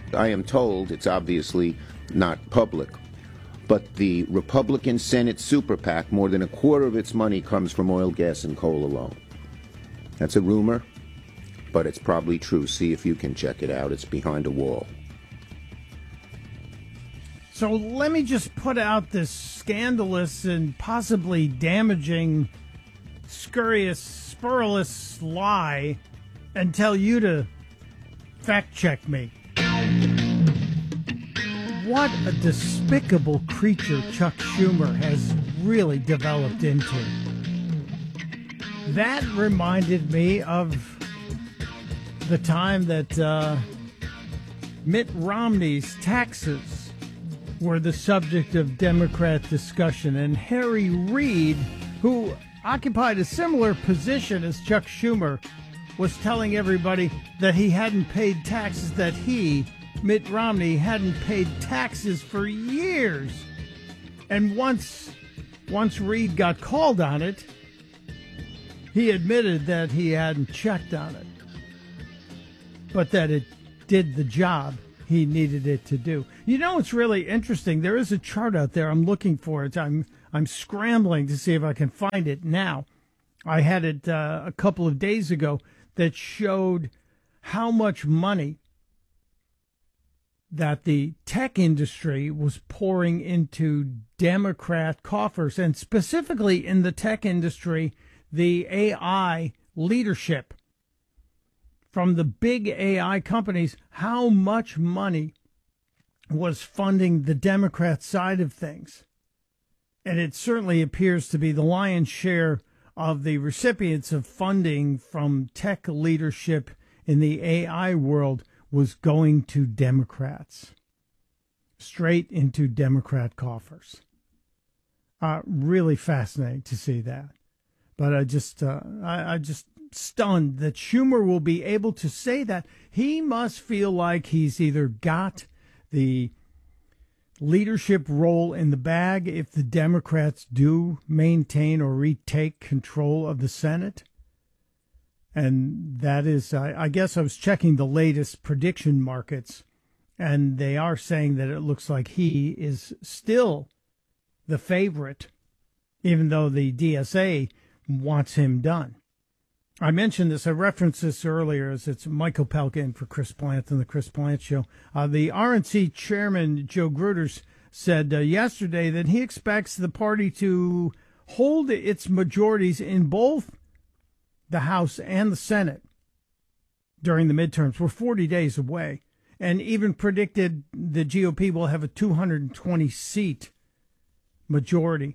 I am told it's obviously not public, but the Republican Senate super PAC, more than a quarter of its money comes from oil, gas, and coal alone. That's a rumor, but it's probably true. See if you can check it out. It's behind a wall. So let me just put out this scandalous and possibly damaging, scurrilous lie and tell you to fact check me. What a despicable creature Chuck Schumer has really developed into. That reminded me of the time that Mitt Romney's taxes were the subject of Democrat discussion, and Harry Reid, who occupied a similar position as Chuck Schumer, was telling everybody that he hadn't paid taxes, that he, Mitt Romney, hadn't paid taxes for years. And once Reid got called on it, he admitted that he hadn't checked on it, but that it did the job he needed it to do. You know, it's really interesting. There is a chart out there. I'm looking for it. I'm scrambling to see if I can find it now. I had it a couple of days ago that showed how much money that the tech industry was pouring into Democrat coffers, and specifically in the tech industry, the AI leadership from the big AI companies, how much money was funding the Democrat side of things. And it certainly appears to be the lion's share of the recipients of funding from tech leadership in the AI world was going to Democrats, straight into Democrat coffers. Really fascinating to see that. But I just stunned that Schumer will be able to say that. He must feel like he's either got the leadership role in the bag if the Democrats do maintain or retake control of the Senate. And that is, I guess I was checking the latest prediction markets, and they are saying that it looks like he is still the favorite, even though the DSA wants him done. I mentioned this, I referenced this earlier, as it's Michael Pelka in for Chris Plant on the Chris Plant Show. The RNC chairman, Joe Gruters, said yesterday that he expects the party to hold its majorities in both the House and the Senate during the midterms. We're 40 days away, and even predicted the GOP will have a 220-seat majority.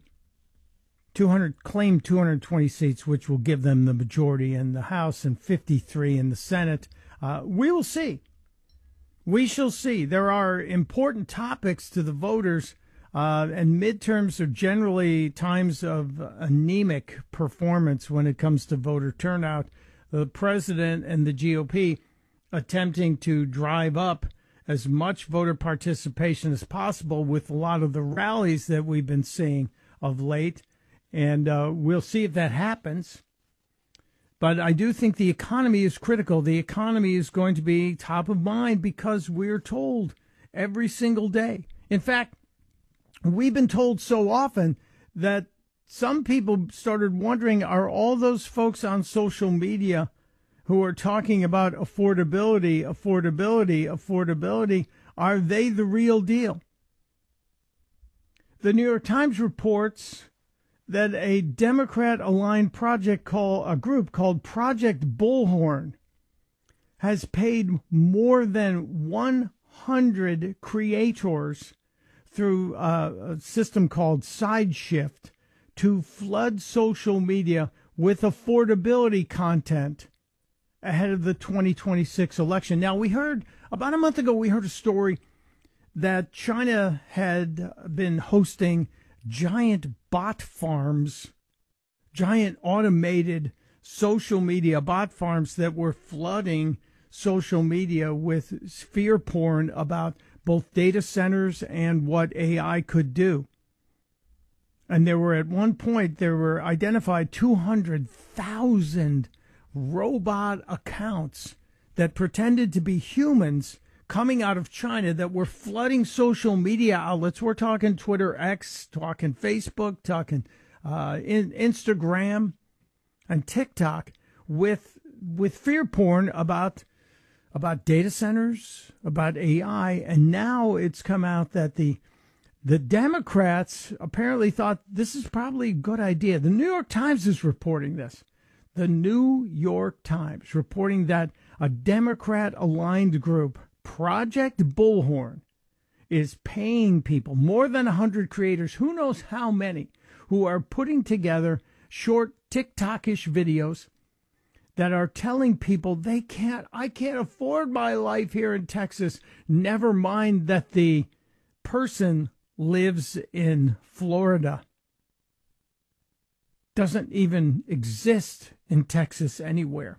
220 seats, which will give them the majority in the House and 53 in the Senate. We will see. We shall see. There are important topics to the voters, and midterms are generally times of anemic performance when it comes to voter turnout. The president and the GOP attempting to drive up as much voter participation as possible with a lot of the rallies that we've been seeing of late. And we'll see if that happens. But I do think the economy is critical. The economy is going to be top of mind because we're told every single day. In fact, we've been told so often that some people started wondering, are all those folks on social media who are talking about affordability, are they the real deal? The New York Times reports that a Democrat-aligned a group called Project Bullhorn has paid more than 100 creators through a system called SideShift to flood social media with affordability content ahead of the 2026 election. Now, about a month ago, we heard a story that China had been hosting giant bot farms, giant automated social media bot farms that were flooding social media with fear porn about both data centers and what AI could do. And at one point, there were identified 200,000 robot accounts that pretended to be humans coming out of China that were flooding social media outlets. We're talking Twitter X, talking Facebook, talking Instagram and TikTok with fear porn about data centers, about AI, and now it's come out that the Democrats apparently thought this is probably a good idea. The New York Times is reporting this. The New York Times reporting that a Democrat-aligned group, Project Bullhorn, is paying people, more than 100 creators, who knows how many, who are putting together short TikTok-ish videos that are telling people I can't afford my life here in Texas, never mind that the person lives in Florida, doesn't even exist in Texas anywhere.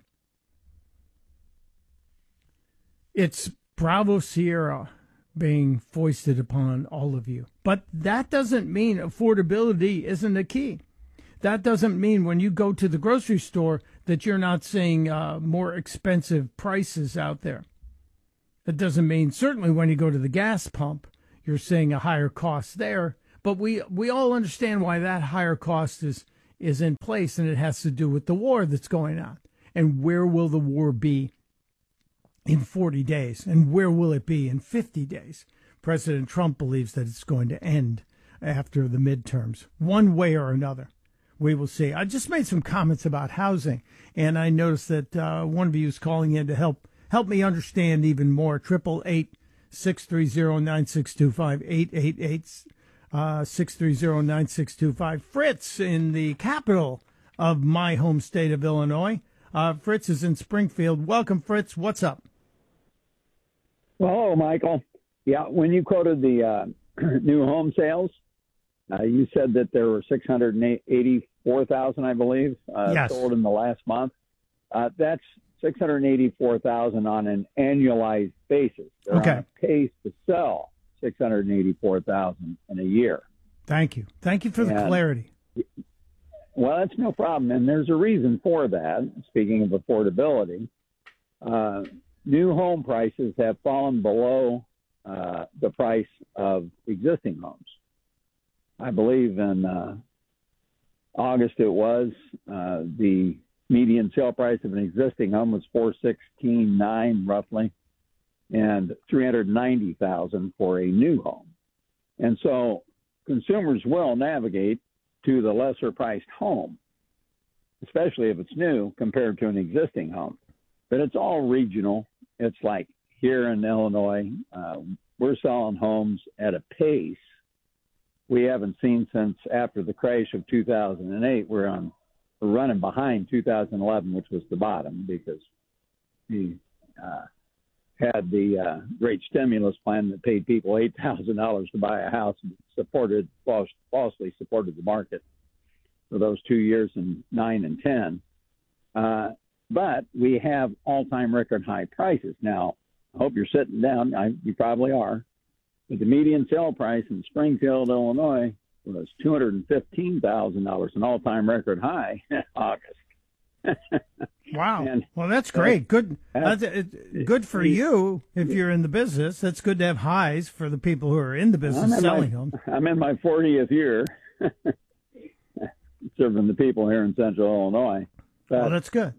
It's Bravo Sierra being foisted upon all of you. But that doesn't mean affordability isn't a key. That doesn't mean when you go to the grocery store that you're not seeing more expensive prices out there. It doesn't mean certainly when you go to the gas pump, you're seeing a higher cost there. But we all understand why that higher cost is in place, and it has to do with the war that's going on. And where will the war be in 40 days? And where will it be in 50 days? President Trump believes that it's going to end after the midterms, one way or another. We will see. I just made some comments about housing, and I noticed that one of you is calling in to help me understand even more. 888-630-9625, 888-630-9625. Fritz in the capital of my home state of Illinois. Fritz is in Springfield. Welcome, Fritz. What's up? Well, hello, Michael. Yeah, when you quoted the new home sales, you said that there were 684,000, I believe, yes, sold in the last month. That's 684,000 on an annualized basis. They're okay. On a pace to sell 684,000 in a year. Thank you. Thank you for the clarity. Well, that's no problem, and there's a reason for that. Speaking of affordability, new home prices have fallen below the price of existing homes. I believe in August it was the median sale price of an existing home was $416,900 roughly, and $390,000 for a new home. And so consumers will navigate to the lesser priced home, especially if it's new compared to an existing home. But it's all regional. It's like here in Illinois, we're selling homes at a pace we haven't seen since after the crash of 2008. We're running behind 2011, which was the bottom, because we had the great stimulus plan that paid people $8,000 to buy a house and falsely supported the market for those 2 years in 9 and 10. But we have all-time record high prices. Now, I hope you're sitting down. You probably are. But the median sale price in Springfield, Illinois, was $215,000, an all-time record high in August. Wow. Well, that's great. Good. That's good for you if you're in the business. That's good to have highs for the people who are in the business selling homes. I'm in my 40th year serving the people here in Central Illinois. But, well, that's good.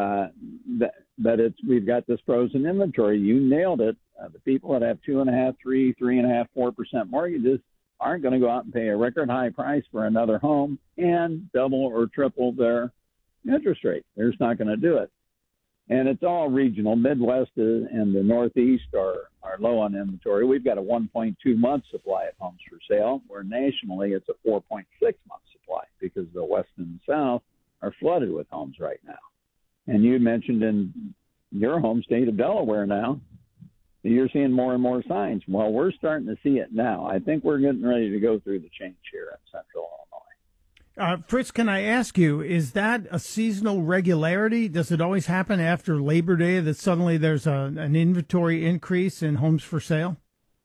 But we've got this frozen inventory. You nailed it. The people that have 2.5%, 3.5%, 4% mortgages aren't going to go out and pay a record high price for another home and double or triple their interest rate. They're just not going to do it. And it's all regional. Midwest and the Northeast are low on inventory. We've got a 1.2 month supply of homes for sale, where nationally it's a 4.6 month supply because the West and the South are flooded with homes right now. And you mentioned in your home state of Delaware now, you're seeing more and more signs. Well, we're starting to see it now. I think we're getting ready to go through the change here in Central Illinois. Fritz, can I ask you, is that a seasonal regularity? Does it always happen after Labor Day that suddenly there's an inventory increase in homes for sale?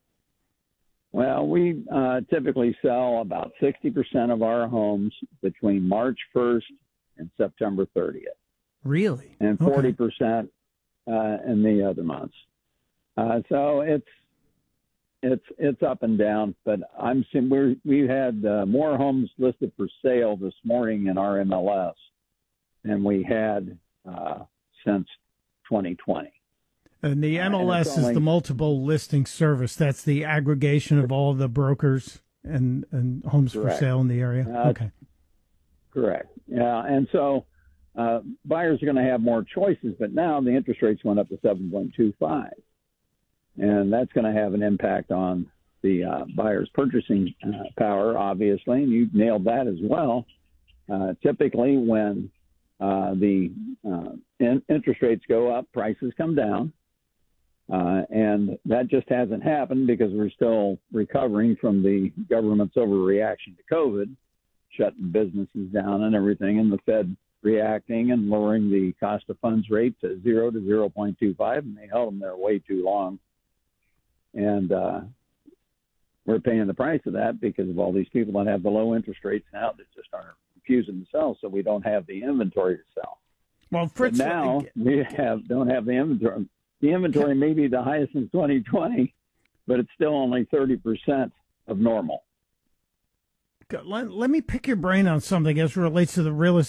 Well, we typically sell about 60% of our homes between March 1st and September 30th. Really? And 40% in the other months. So it's up and down, but we've had more homes listed for sale this morning in our MLS than we had since 2020. And the MLS is the multiple listing service. That's the aggregation of all the brokers and homes for sale in the area. Okay. Correct. Yeah, and so buyers are going to have more choices, but now the interest rates went up to 7.25, and that's going to have an impact on the buyer's purchasing power, obviously, and you nailed that as well. Typically, when the interest rates go up, prices come down. And that just hasn't happened because we're still recovering from the government's overreaction to COVID, shutting businesses down and everything, and the Fed reacting and lowering the cost of funds rate to 0 to 0.25, and they held them there way too long. And we're paying the price of that because of all these people that have the low interest rates now that just aren't refusing to sell, so we don't have the inventory to sell. Well, Fritz, but now we don't have the inventory. The inventory may be the highest since 2020, but it's still only 30% of normal. Let me pick your brain on something as it relates to the real estate.